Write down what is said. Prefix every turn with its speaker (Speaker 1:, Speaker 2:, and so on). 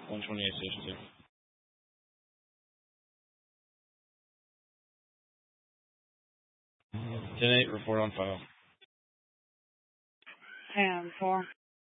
Speaker 1: 128 Station 2. 10-8, report on file.
Speaker 2: 10-4.